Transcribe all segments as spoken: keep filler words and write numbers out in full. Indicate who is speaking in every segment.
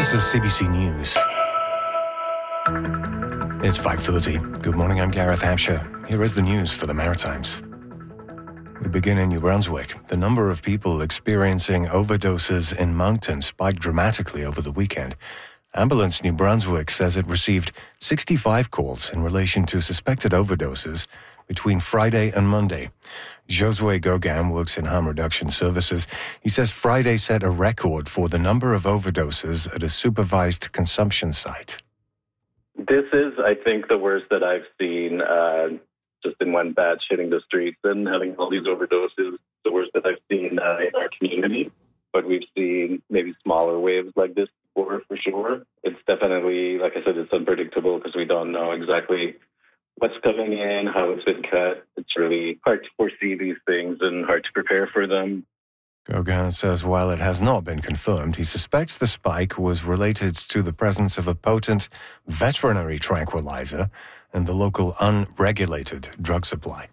Speaker 1: This is C B C News. It's five thirty. Good morning, I'm Gareth Hampshire. Here is the news for the Maritimes. We begin in New Brunswick. The number of people experiencing overdoses in Moncton spiked dramatically over the weekend. Ambulance New Brunswick says it received sixty-five calls in relation to suspected overdoses between Friday and Monday. Josue Gauguin works in harm reduction services. He says Friday set a record for the number of overdoses at a supervised consumption site.
Speaker 2: This is, I think, the worst that I've seen, uh, just in one batch hitting the streets and having all these overdoses, the worst that I've seen uh, in our community. But we've seen maybe smaller waves like this before, for sure. It's definitely, like I said, it's unpredictable because we don't know exactly what's coming in, how it's been cut. It's really hard to foresee these things and hard to prepare for them.
Speaker 1: Gauguin says while it has not been confirmed, he suspects the spike was related to the presence of a potent veterinary tranquilizer in the local unregulated drug supply.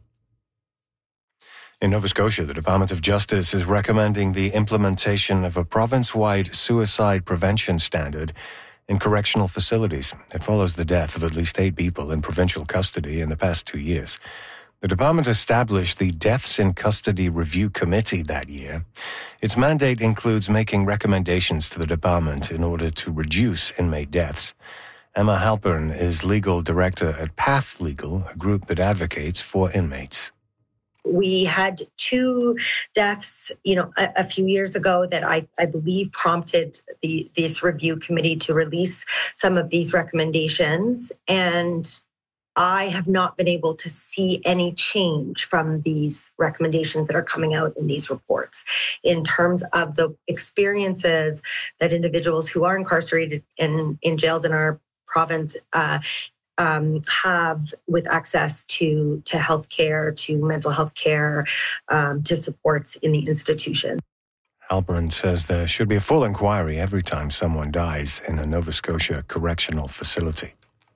Speaker 1: In Nova Scotia, the Department of Justice is recommending the implementation of a province-wide suicide prevention standard in correctional facilities. It follows the death of at least eight people in provincial custody in the past two years. The department established the Deaths in Custody Review Committee that year. Its mandate includes making recommendations to the department in order to reduce inmate deaths. Emma Halpern is legal director at Path Legal, a group that advocates for inmates.
Speaker 3: We had two deaths, you know, a, a few years ago that I, I believe prompted the this review committee to release some of these recommendations. And I have not been able to see any change from these recommendations that are coming out in these reports in terms of the experiences that individuals who are incarcerated in, in jails in our province uh, Um, have with access to, to health care, to mental health care, um, to supports in the institution.
Speaker 1: Halpern says there should be a full inquiry every time someone dies in a Nova Scotia correctional facility.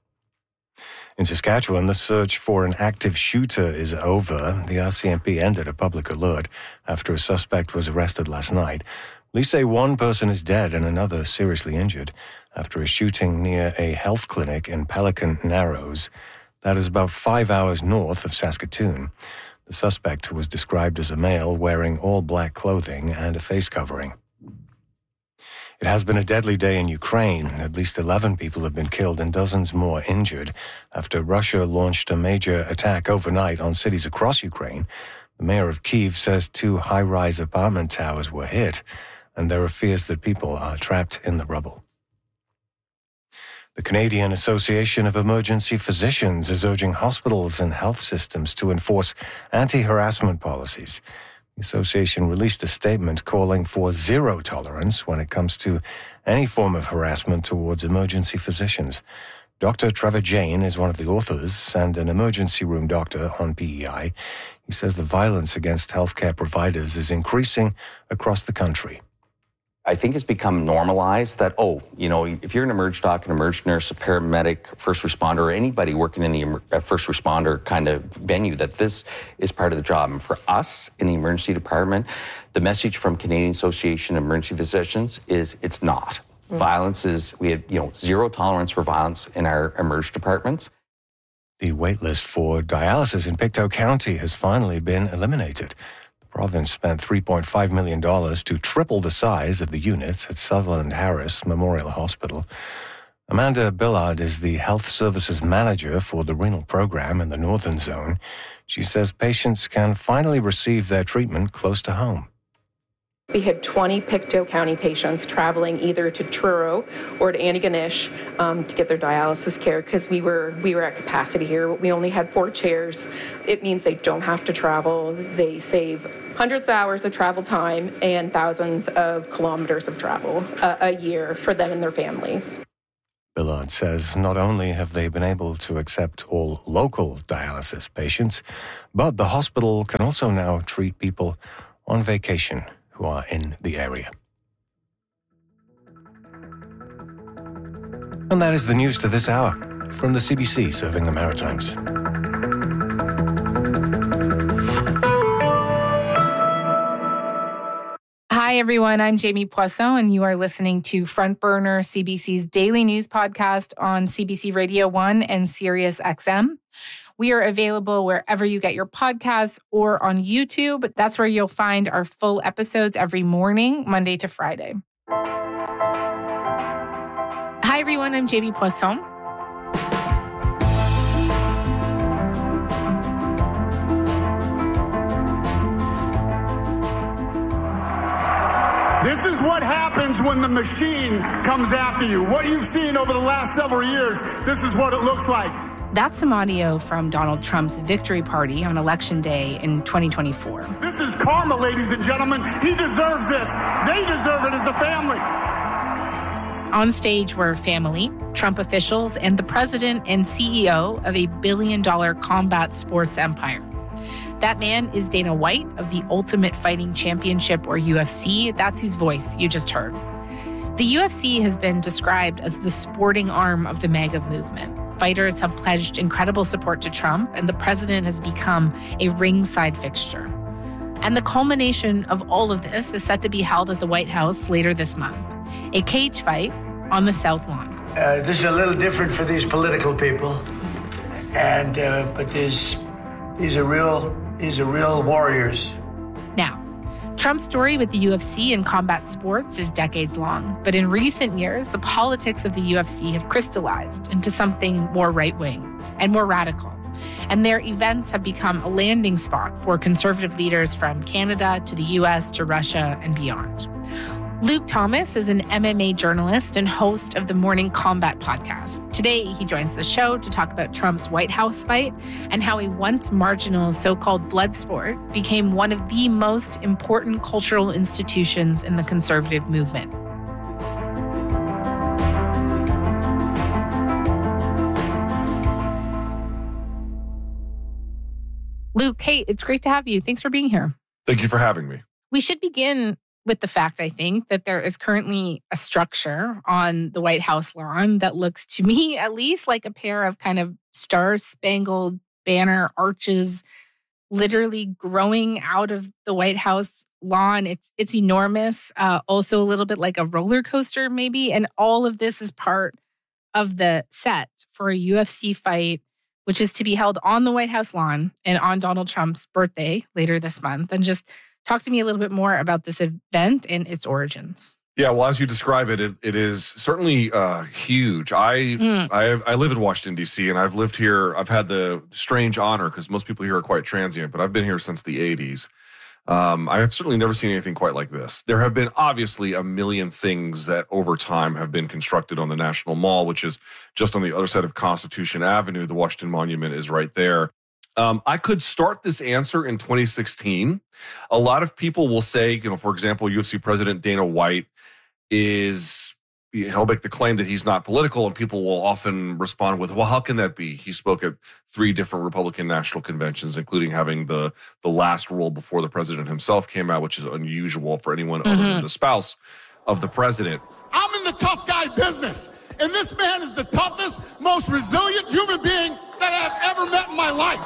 Speaker 1: In Saskatchewan, the search for an active shooter is over. The R C M P ended a public alert after a suspect was arrested last night. Police say one person is dead and another seriously injured after a shooting near a health clinic in Pelican Narrows. That is about five hours north of Saskatoon. The suspect was described as a male wearing all black clothing and a face covering. It has been a deadly day in Ukraine. At least eleven people have been killed and dozens more injured after Russia launched a major attack overnight on cities across Ukraine. The mayor of Kyiv says two high-rise apartment towers were hit, and there are fears that people are trapped in the rubble. The Canadian Association of Emergency Physicians is urging hospitals and health systems to enforce anti-harassment policies. The association released a statement calling for zero tolerance when it comes to any form of harassment towards emergency physicians. Doctor Trevor Jane is one of the authors and an emergency room doctor on P E I. He says the violence against healthcare providers is increasing across the country.
Speaker 4: I think it's become normalized that, oh, you know, if you're an emerg doc, an emerg nurse, a paramedic, first responder, or anybody working in the first responder kind of venue, that this is part of the job. And for us in the emergency department, the message from Canadian Association of Emergency Physicians is it's not. Mm-hmm. Violence is, we have, you know, zero tolerance for violence in our emerg departments.
Speaker 1: The wait list for dialysis in Pictou County has finally been eliminated. The province spent three point five million dollars to triple the size of the unit at Sutherland Harris Memorial Hospital. Amanda Billard is the health services manager for the renal program in the Northern Zone. She says patients can finally receive their treatment close to home.
Speaker 5: We had twenty Pictou County patients traveling either to Truro or to Antigonish um, to get their dialysis care because we were we were at capacity here. We only had four chairs. It means they don't have to travel. They save hundreds of hours of travel time and thousands of kilometers of travel uh, a year for them and their families.
Speaker 1: Billard says not only have they been able to accept all local dialysis patients, but the hospital can also now treat people on vacation who are in the area. And that is the news to this hour from the C B C serving the Maritimes.
Speaker 6: Hi, Hi, everyone. I'm Jamie Poisson, and you are listening to Front Burner, C B C's daily news podcast on C B C Radio one and Sirius X M. We are available wherever you get your podcasts or on YouTube. That's where you'll find our full episodes every morning, Monday to Friday. Hi, everyone. I'm Jamie Poisson.
Speaker 7: This is what happens when the machine comes after you. What you've seen over the last several years, this is what it looks like.
Speaker 6: That's some audio from Donald Trump's victory party on Election Day in twenty twenty-four.
Speaker 7: This is karma, ladies and gentlemen. He deserves this. They deserve it as a family.
Speaker 6: On stage were family, Trump officials, and the president and C E O of a billion-dollar combat sports empire. That man is Dana White of the Ultimate Fighting Championship, or U F C. That's whose voice you just heard. The U F C has been described as the sporting arm of the MAGA movement. Fighters have pledged incredible support to Trump, and the president has become a ringside fixture. And the culmination of all of this is set to be held at the White House later this month. A cage fight on the South Lawn.
Speaker 8: Uh, this is a little different for these political people, and uh, but these these are real these are real warriors.
Speaker 6: Now, Trump's story with the U F C and combat sports is decades long, but in recent years, the politics of the U F C have crystallized into something more right-wing and more radical. And their events have become a landing spot for conservative leaders from Canada to the U S to Russia and beyond. Luke Thomas is an M M A journalist and host of the Morning Combat podcast. Today, he joins the show to talk about Trump's White House fight and how a once marginal so-called blood sport became one of the most important cultural institutions in the conservative movement. Luke, hey, it's great to have you. Thanks for being here.
Speaker 9: Thank you for having me.
Speaker 6: We should begin with the fact, I think, that there is currently a structure on the White House lawn that looks, to me at least, like a pair of kind of star-spangled banner arches literally growing out of the White House lawn. It's it's enormous, uh, also a little bit like a roller coaster maybe, and all of this is part of the set for a U F C fight, which is to be held on the White House lawn and on Donald Trump's birthday later this month. And just talk to me a little bit more about this event and its origins.
Speaker 9: Yeah, well, as you describe it, it, it is certainly uh, huge. I, mm. I I live in Washington, D C, and I've lived here. I've had the strange honor, because most people here are quite transient, but I've been here since the eighties. Um, I have certainly never seen anything quite like this. There have been obviously a million things that over time have been constructed on the National Mall, which is just on the other side of Constitution Avenue. The Washington Monument is right there. Um, I could start this answer in twenty sixteen. A lot of people will say, you know, for example, U F C President Dana White is, he'll make the claim that he's not political, and people will often respond with, well, how can that be? He spoke at three different Republican national conventions, including having the, the last rule before the president himself came out, which is unusual for anyone mm-hmm. other than the spouse of the president.
Speaker 7: I'm in the tough guy business, and this man is the toughest, most resilient human being that I've ever met in my life.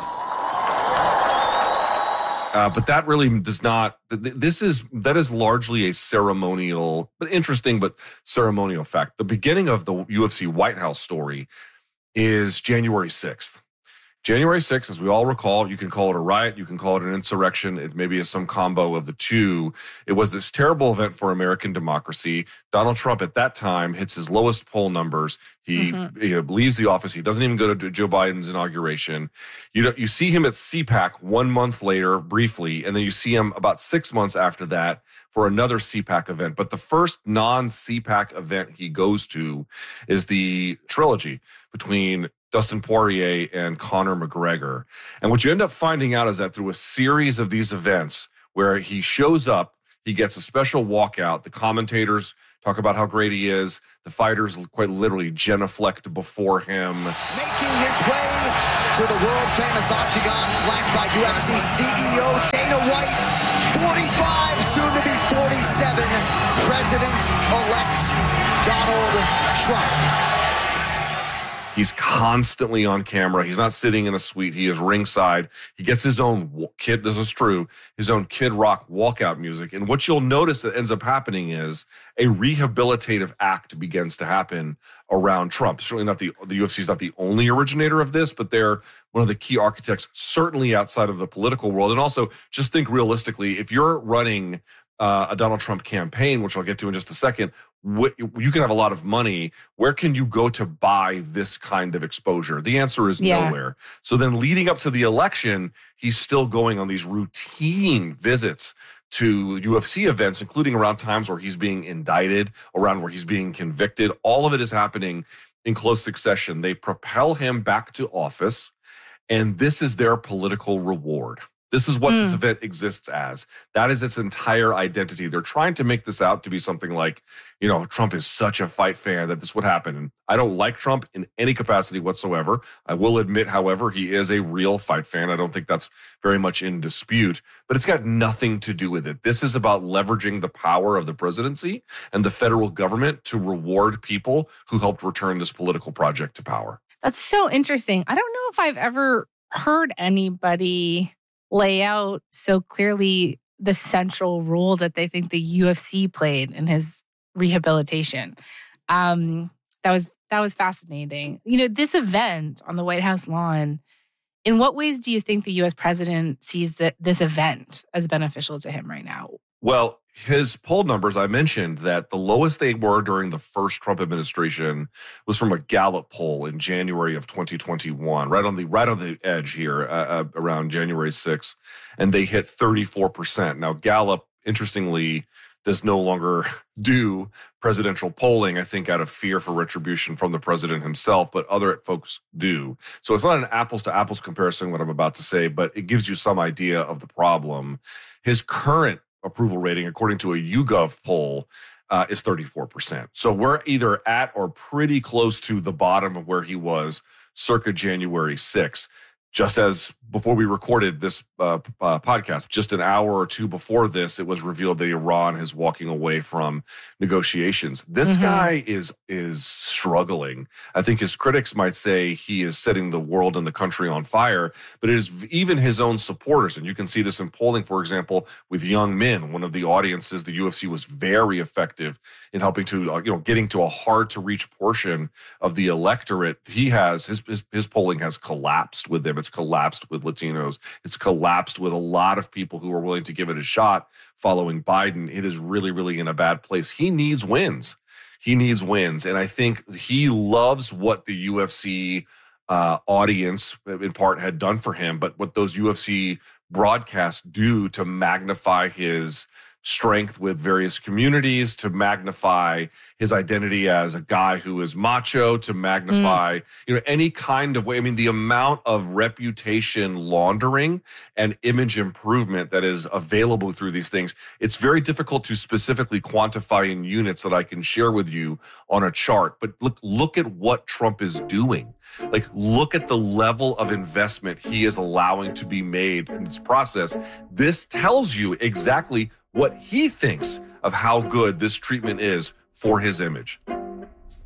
Speaker 9: Uh, but that really does not, this is, that is largely a ceremonial, but interesting, but ceremonial fact. The beginning of the U F C White House story is January sixth. January sixth, as we all recall, you can call it a riot, you can call it an insurrection, it maybe is some combo of the two. It was this terrible event for American democracy. Donald Trump at that time hits his lowest poll numbers. He, mm-hmm. you know, leaves the office. He doesn't even go to Joe Biden's inauguration. You know, you see him at C PAC one month later, briefly, and then you see him about six months after that for another C PAC event. But the first non-C PAC event he goes to is the trilogy between Dustin Poirier and Conor McGregor. And what you end up finding out is that through a series of these events where he shows up, he gets a special walkout. The commentators talk about how great he is. The fighters quite literally genuflect before him.
Speaker 10: Making his way to the world-famous octagon, flanked by U F C C E O Dana White, forty-five, soon to be forty-seven, President-elect Donald Trump.
Speaker 9: He's constantly on camera. He's not sitting in a suite. He is ringside. He gets his own Kid, this is true, his own Kid Rock walkout music. And what you'll notice that ends up happening is a rehabilitative act begins to happen around Trump. Certainly not the, the U F C is not the only originator of this, but they're one of the key architects, certainly outside of the political world. And also just think realistically, if you're running uh, a Donald Trump campaign, which I'll get to in just a second, you can have a lot of money. Where can you go to buy this kind of exposure? The answer is yeah. nowhere. So then leading up to the election, he's still going on these routine visits to U F C events, including around times where he's being indicted, around where he's being convicted. All of it is happening in close succession. They propel him back to office, and this is their political reward. This is what mm. this event exists as. That is its entire identity. They're trying to make this out to be something like, you know, Trump is such a fight fan that this would happen. And I don't like Trump in any capacity whatsoever. I will admit, however, he is a real fight fan. I don't think that's very much in dispute, but it's got nothing to do with it. This is about leveraging the power of the presidency and the federal government to reward people who helped return this political project to power.
Speaker 6: That's so interesting. I don't know if I've ever heard anybody lay out so clearly the central role that they think the U F C played in his rehabilitation. Um, that was that was fascinating. You know, this event on the White House lawn, in what ways do you think the U S president sees that this event as beneficial to him right now?
Speaker 9: Well, his poll numbers, I mentioned that the lowest they were during the first Trump administration was from a Gallup poll in January of twenty twenty-one, right on the right on the edge here, uh, uh, around January sixth, and they hit thirty-four percent. Now, Gallup, interestingly, does no longer do presidential polling, I think, out of fear for retribution from the president himself, but other folks do. So it's not an apples-to-apples comparison, what I'm about to say, but it gives you some idea of the problem. His current approval rating, according to a YouGov poll, uh, is thirty-four percent. So we're either at or pretty close to the bottom of where he was circa January sixth. Just as before we recorded this uh, uh, podcast, just an hour or two before this, it was revealed that Iran is walking away from negotiations. This mm-hmm. guy is is struggling. I think his critics might say he is setting the world and the country on fire, but it is even his own supporters. And you can see this in polling, for example, with young men. One of the audiences, the U F C was very effective in helping to, uh, you know, getting to a hard to reach portion of the electorate. He has, his, his, his polling has collapsed with them. It's collapsed with Latinos. It's collapsed with a lot of people who are willing to give it a shot following Biden. It is really, really in a bad place. He needs wins. He needs wins. And I think he loves what the U F C uh, audience, in part, had done for him, but what those U F C broadcasts do to magnify his strength with various communities, to magnify his identity as a guy who is macho, to magnify, mm. you know, any kind of way. I mean, the amount of reputation laundering and image improvement that is available through these things, it's very difficult to specifically quantify in units that I can share with you on a chart. But look, look at what Trump is doing. Like, look at the level of investment he is allowing to be made in this process. This tells you exactly what he thinks of how good this treatment is for his image.